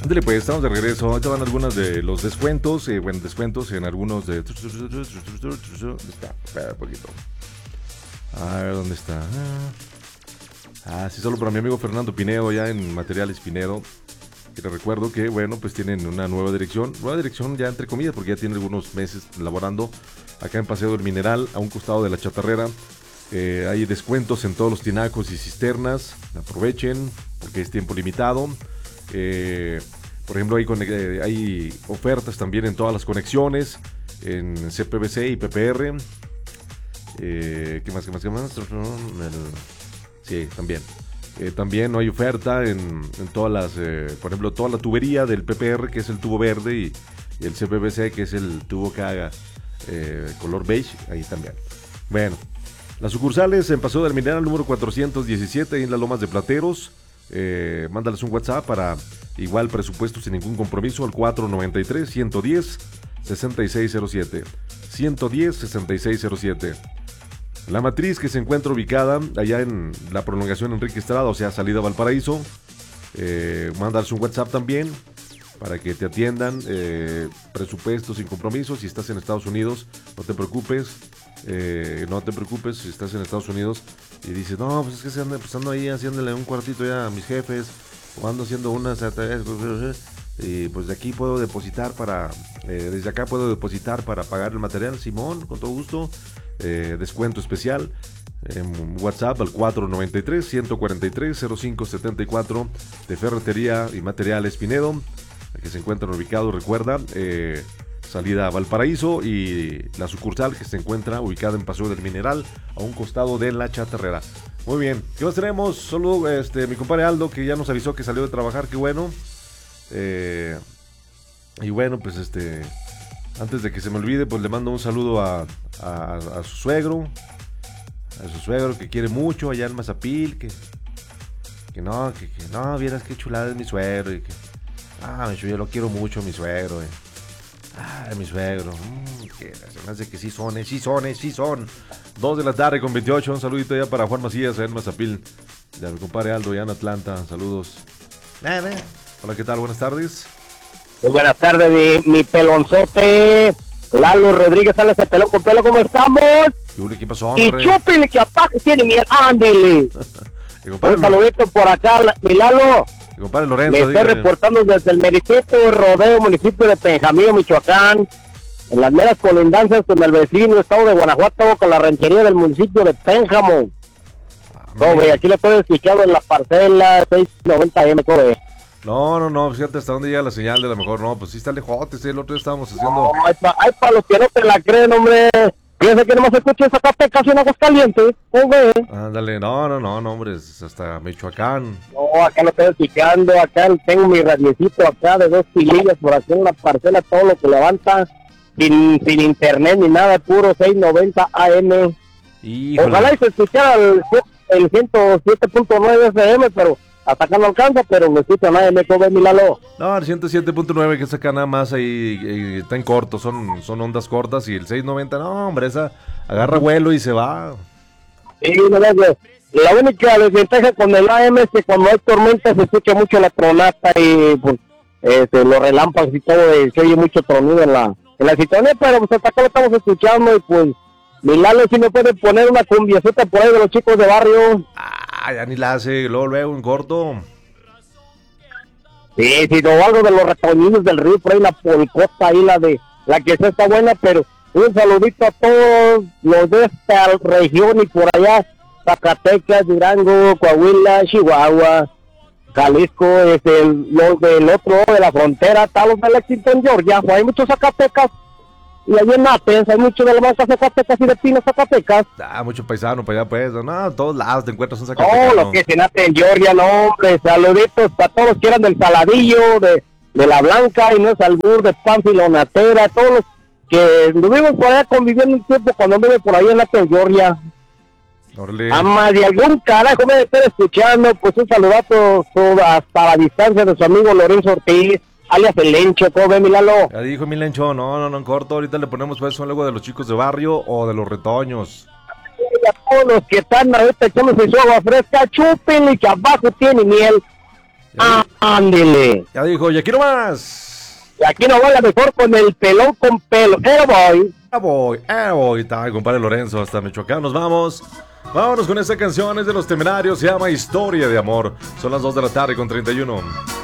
Ándale, pues estamos de regreso. Ahorita van algunos de los descuentos. Bueno, descuentos en algunos de. ¿Dónde está? Espera un poquito. A ver, ¿dónde está? Sí, solo para mi amigo Fernando Pinedo, ya en Materiales Pinedo. Y les recuerdo que, bueno, pues tienen una nueva dirección. Nueva dirección ya entre comillas, porque ya tiene algunos meses laborando acá en Paseo del Mineral, a un costado de la Chatarrera. Hay descuentos en todos los tinacos y cisternas. Aprovechen, porque es tiempo limitado. Por ejemplo, hay ofertas también en todas las conexiones, en CPVC y PPR. ¿Qué más? Sí, también. También hay oferta en todas las, por ejemplo, toda la tubería del PPR, que es el tubo verde, y el CPVC, que es el tubo que haga color beige, ahí también. Bueno, las sucursales en Paseo del Mineral número 417, ahí en las Lomas de Plateros. Mándales un WhatsApp para igual presupuesto sin ningún compromiso al 493-110-6607. 110-6607. La matriz, que se encuentra ubicada allá en la prolongación Enrique Estrada, o sea, salida Valparaíso. Mándales un WhatsApp también para que te atiendan. Presupuesto sin compromiso. Si estás en Estados Unidos, no te preocupes. Si estás en Estados Unidos y dices, no, pues es que ando ahí haciéndole un cuartito ya a mis jefes, o ando haciendo unas, y pues de aquí puedo depositar desde acá puedo depositar para pagar el material. Simón, con todo gusto. Descuento especial en WhatsApp al 493-143-0574 de Ferretería y Materiales Pinedo, que se encuentran ubicados, recuerda, salida a Valparaíso, y la sucursal que se encuentra ubicada en Paseo del Mineral, a un costado de la Chatarrera. Muy bien, ¿qué más tenemos? Solo mi compadre Aldo, que ya nos avisó que salió de trabajar, qué bueno. Y bueno, pues antes de que se me olvide, pues le mando un saludo a su suegro, que quiere mucho allá en Mazapil, que no, vieras qué chulada es mi suegro, y que, yo lo quiero mucho, mi suegro, mi suegro, que se me hace que sí son. 2 de la tarde con 28, un saludito ya para Juan Macías en Mazapil, de mi compadre Aldo ya en Atlanta, saludos. Hola, ¿qué tal? Buenas tardes. Muy buenas tardes, mi pelonzote, Lalo Rodríguez, sale ese pelón con pelo, ¿cómo estamos? ¿Qué pasó, y chúpele que apague tiene miel, ándele. Un saludito por acá, mi Lalo. Mi compadre Lorenzo. Me estoy reportando desde el Mericito Rodeo, municipio de Penjamillo, Michoacán, en las meras colindancias con el vecino estado de Guanajuato, con la ranchería del municipio de Pénjamo. Sobre, aquí le estoy escuchando en la parcela 690M, cobre. No, fíjate hasta dónde llega la señal, de la mejor, no, pues sí está lejotes, el otro día estábamos haciendo... No, hay para los que no te la creen, hombre, fíjense que nomás escucha Zacatecas en Aguascalientes, hombre. Ándale, no, hombre, es hasta Michoacán. No, acá lo estoy escuchando, acá tengo mi radiecito acá de 2 pilillas por aquí en la parcela, todo lo que levanta, sin internet ni nada, puro 690 AM. Híjole. Ojalá y se escuchara el 107.9 FM, pero... hasta acá no alcanza, pero me escucha nada, me come mi Lalo. No, el 107.9 que es acá nada más ahí está en corto, son ondas cortas, y el 690, no, hombre, esa agarra vuelo y se va. Sí, no, la única desventaja con el AM es que cuando hay tormenta se escucha mucho la tronata y pues los relámpagos y todo, se oye mucho tronido en la sintonía, pero pues hasta acá lo estamos escuchando y pues mi Lalo sí me puede poner una cumbiaceta por ahí de los chicos de barrio. Ya ni la hace, luego en corto. Sí, no, algo de los ratoñinos del río, por ahí la polcota ahí, la que está buena, pero un saludito a todos los de esta región y por allá, Zacatecas, Durango, Coahuila, Chihuahua, Jalisco, los del otro de la frontera, talos de Lexington, Georgia, hay muchos Zacatecas. Y allí en Athens hay mucho de la marca Zacatecas y de Pino Zacatecas. Mucho paisano para allá, pues. No, todos lados te encuentras un Zacatecas. No, lo que es en Athens, Georgia, no, hombre. Saluditos para todos los que eran del Saladillo, de la Blanca, y no es albur, de Panfilonatera, todos los que vivimos por allá conviviendo un tiempo cuando vive por ahí en Athens, Georgia. Ama de algún carajo me debe estar escuchando, pues un saludazo hasta la distancia de su amigo Lorenzo Ortiz, alias el Lencho, ¿cómo ve, mi Lalo? Ya dijo mi Lencho, no, en corto, ahorita le ponemos pues luego de los chicos de barrio o de los retoños. Y a todos los que están ahorita echándose su agua fresca, chúpenle que abajo tiene miel. Ándele. Ya dijo, y aquí nomás. Y aquí no va la mejor con el pelón con pelo. Voy. Voy. Está, compadre Lorenzo, hasta Michoacán. Nos vamos. Vámonos con esta canción, es de Los Temerarios, se llama Historia de Amor. Son las 2 de la tarde con 31.